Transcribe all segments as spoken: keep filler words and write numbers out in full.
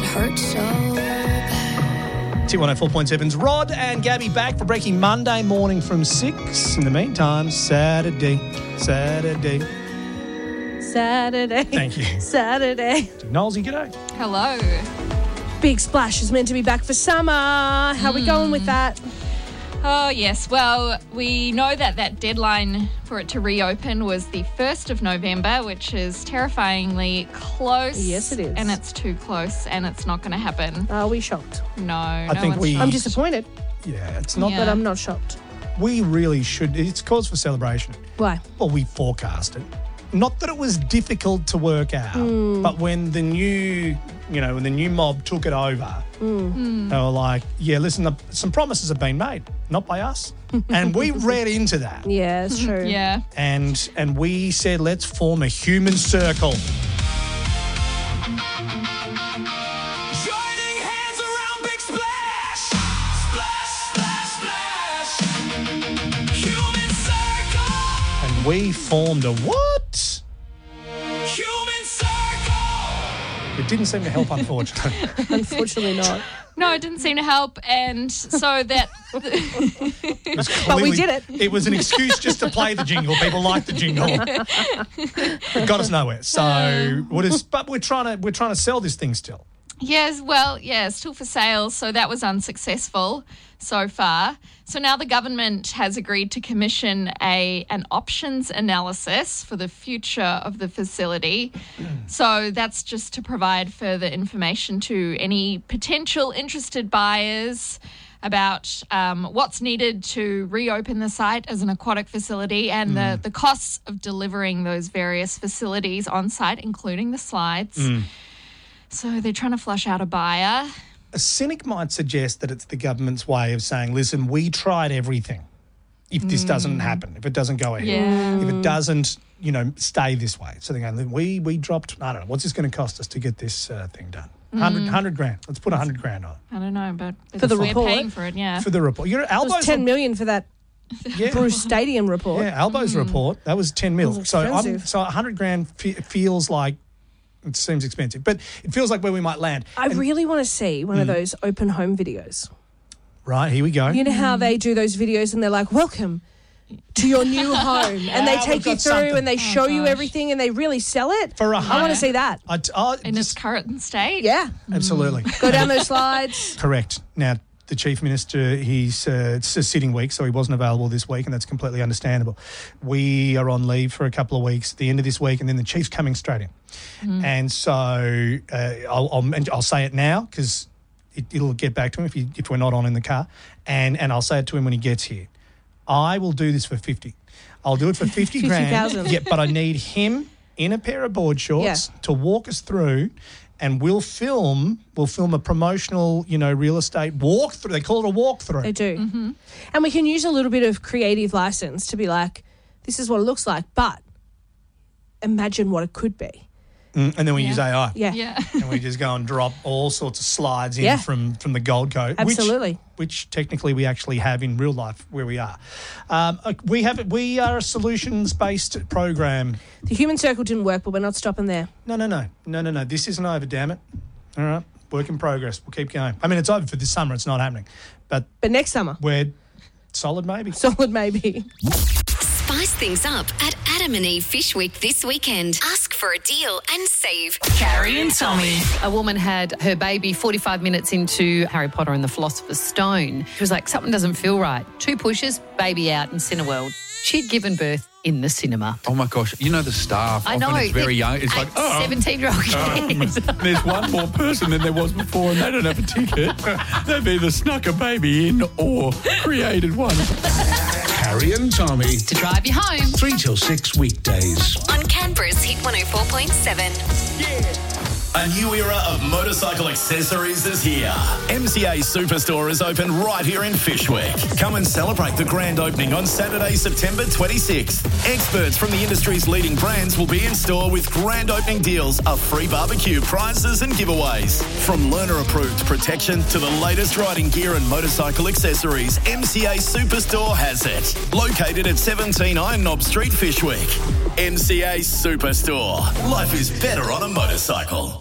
hurt so bad. T one oh four point seven's Rod and Gabby back for Breaking Monday morning from six. In the meantime, Saturday, Saturday. Saturday. Thank you. Saturday. Knowlesy, g'day. Hello. Big Splash is meant to be back for summer. How are we going with that? Oh, yes. Well, we know that that deadline for it to reopen was the first of November, which is terrifyingly close. Yes, it is. And it's too close, and it's not going to happen. Are we shocked? No, I no think one's we- shocked. I'm disappointed, Yeah, it's not Yeah. but I'm not shocked. we really should. It's cause for celebration. Why? Well, we forecast it. Not that it was difficult to work out, Hmm. but when the new, you know, when the new mob took it over, Hmm. they were like, yeah, listen, the, some promises have been made, not by us. And we read into that. Yeah, it's true. Yeah. And and we said, let's form a human circle. Joining hands around Big Splash. Splash, splash, splash. Human circle. And we formed a what? Human circle. It didn't seem to help, unfortunately. Unfortunately not. No, it didn't seem to help, and so that... It was But we clearly- did it. It was an excuse just to play the jingle. People like the jingle. It got us nowhere. So what is? But we're trying to we're trying to sell this thing still. Yes, well, yeah, still for sale. So that was unsuccessful so far. So now the government has agreed to commission a an options analysis for the future of the facility. So that's just to provide further information to any potential interested buyers about um, what's needed to reopen the site as an aquatic facility and the, the costs of delivering those various facilities on site, including the slides. So they're trying to flush out a buyer. A cynic might suggest that it's the government's way of saying, listen, we tried everything. If this doesn't happen, if it doesn't go ahead, Yeah. if it doesn't, you know, stay this way. So they're going, we, we dropped, I don't know, what's this going to cost us to get this uh, thing done? one hundred, one hundred grand. Let's put one hundred grand on it I don't know, but For the we're report? paying for it, yeah. for the report. You know, It was Albo's ten million for that yeah. Bruce Stadium report. Yeah, Albo's report, that was ten mil. That was So I'm, expensive. so one hundred grand fe- feels like, it seems expensive, but it feels like where we might land. I really want to see one of those open home videos. Right, here we go. You know how they do those videos and they're like, welcome to your new home. And they Ah, take we've you got through something. and they show you gosh. everything and they really sell it. For a I want hundred- to see that. I, t- I In its just, current state. Yeah. absolutely. Go down those slides. Correct. Now, the Chief Minister, he's uh, it's a sitting week, so he wasn't available this week, and that's completely understandable. We are on leave for a couple of weeks, at the end of this week, and then the Chief's coming straight in. And so uh, I'll, I'll, and I'll say it now because it, it'll get back to him if, he, if we're not on in the car, and, and I'll say it to him when he gets here. I will do this for fifty. I'll do it for fifty grand. fifty thousand. Yeah, but I need him in a pair of board shorts Yeah. to walk us through, and we'll film. We'll film a promotional, you know, real estate walkthrough. They call it a walkthrough. They do. And we can use a little bit of creative license to be like, this is what it looks like, but imagine what it could be. Mm, and then we Yeah. use A I. Yeah. Yeah. And we just go and drop all sorts of slides in Yeah. from, from the Gold Coast. Absolutely. Which, which technically we actually have in real life where we are. Um, uh, we have we are a solutions-based program. The human circle didn't work, but we're not stopping there. No, no, no. No, no, no. This isn't over, damn it. All right. Work in progress. We'll keep going. I mean, it's over for this summer. It's not happening. But But next summer, we're solid maybe. solid maybe. Spice things up at Adam and Eve Fish Week this weekend. Ask for a deal and save. Carrie and Tommy. A woman had her baby forty-five minutes into Harry Potter and the Philosopher's Stone. She was like, something doesn't feel right. Two pushes, baby out in Cineworld. She'd given birth in the cinema. Oh my gosh! You know the staff. I often know. It's very they're young. It's eight, like oh, seventeen-year-old kids. um, there's one more person than there was before, and they don't have a ticket. They've either snuck a baby in or created one. Carrie and Tommy, to drive you home. three till six weekdays. On Canberra's Hit one oh four point seven. A new era of motorcycle accessories is here. M C A Superstore is open right here in Fishwick. Come and celebrate the grand opening on Saturday, September twenty-sixth. Experts from the industry's leading brands will be in store with grand opening deals of free barbecue, prizes and giveaways. From learner-approved protection to the latest riding gear and motorcycle accessories, M C A Superstore has it. Located at seventeen Iron Knob Street, Fishwick. M C A Superstore. Life is better on a motorcycle. Thought three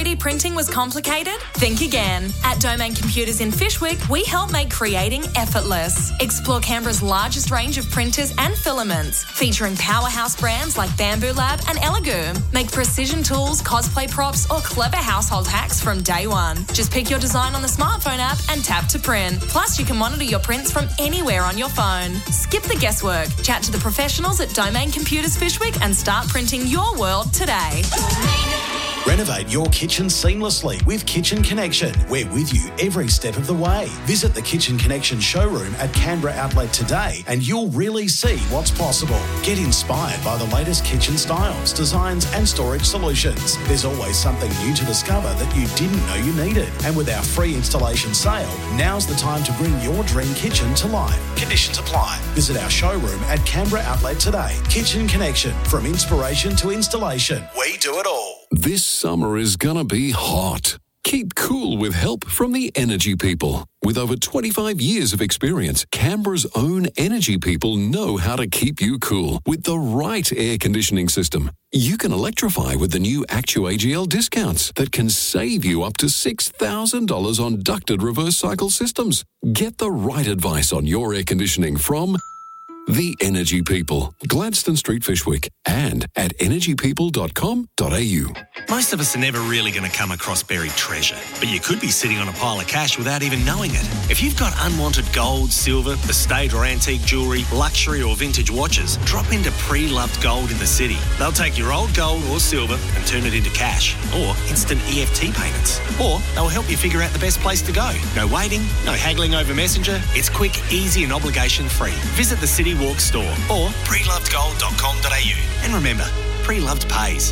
three D printing was complicated? Think again. At Domain Computers in Fyshwick, we help make creating effortless. Explore Canberra's largest range of printers and filaments, featuring powerhouse brands like Bamboo Lab and Elegoo. Make precision tools, cosplay props, or clever household hacks from day one. Just pick your design on the smartphone app and tap to print. Plus, you can monitor your prints from anywhere on your phone. Skip the guesswork. Chat to the professionals at Domain Computers Fyshwick and start printing your world today. Renovate your kitchen seamlessly with Kitchen Connection. We're with you every step of the way. Visit the Kitchen Connection showroom at Canberra Outlet today and you'll really see what's possible. Get inspired by the latest kitchen styles, designs and storage solutions. There's always something new to discover that you didn't know you needed. And with our free installation sale, now's the time to bring your dream kitchen to life. Conditions apply. Visit our showroom at Canberra Outlet today. Kitchen Connection, from inspiration to installation. We do it all. This summer is gonna be hot. Keep cool with help from the Energy People. With over twenty-five years of experience, Canberra's own Energy People know how to keep you cool with the right air conditioning system. You can electrify with the new ActuAGL discounts that can save you up to six thousand dollars on ducted reverse cycle systems. Get the right advice on your air conditioning from The Energy People, Gladstone Street, Fyshwick, and at energy people dot com dot a u. Most of us are never really going to come across buried treasure, but you could be sitting on a pile of cash without even knowing it. If you've got unwanted gold, silver, estate or antique jewellery, luxury or vintage watches, drop into Pre-Loved Gold in the city. They'll take your old gold or silver and turn it into cash or instant E F T payments. Or they'll help you figure out the best place to go. No waiting, no haggling over Messenger. It's quick, easy and obligation free. Visit the City Walk store or pre loved gold dot com dot a u. And remember, Pre-Loved pays.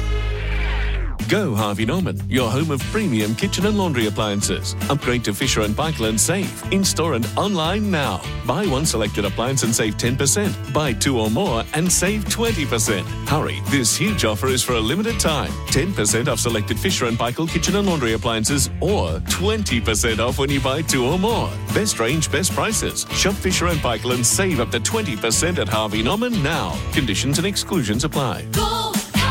Go Harvey Norman, your home of premium kitchen and laundry appliances. Upgrade to Fisher and Paykel and save. In-store and online now. Buy one selected appliance and save ten percent. Buy two or more and save twenty percent. Hurry, this huge offer is for a limited time. ten percent off selected Fisher and Paykel kitchen and laundry appliances or twenty percent off when you buy two or more. Best range, best prices. Shop Fisher and Paykel and save up to twenty percent at Harvey Norman now. Conditions and exclusions apply. Go!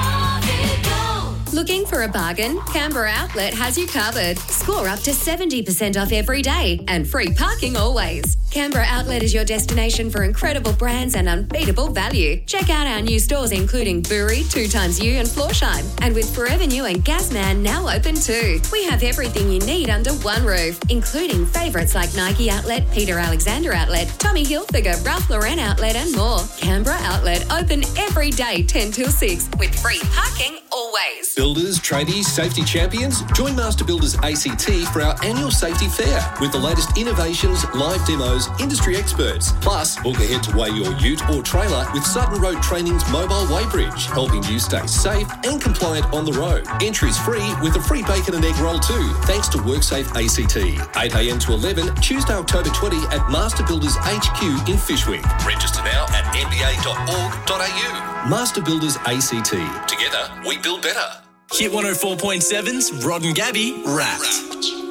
Looking for a bargain? Canberra Outlet has you covered. Score up to seventy percent off every day and free parking always. Canberra Outlet is your destination for incredible brands and unbeatable value. Check out our new stores including Bury, two times U and Florsheim. And with Forever New and Gasman now open too. We have everything you need under one roof, including favourites like Nike Outlet, Peter Alexander Outlet, Tommy Hilfiger, Ralph Lauren Outlet and more. Canberra Outlet open every day ten till six with free parking always. Builders, tradies, safety champions, join Master Builders A C T for our annual safety fair with the latest innovations, live demos, industry experts. Plus, book ahead to weigh your ute or trailer with Sutton Road Training's mobile weighbridge, helping you stay safe and compliant on the road. Entry's free with a free bacon and egg roll too, thanks to WorkSafe A C T. eight a m to eleven, Tuesday, October twentieth at Master Builders H Q in Fyshwick. Register now at n b a dot org dot a u. Master Builders A C T. Together, we build better. Hit one oh four point seven's Rod and Gabby Wrapped.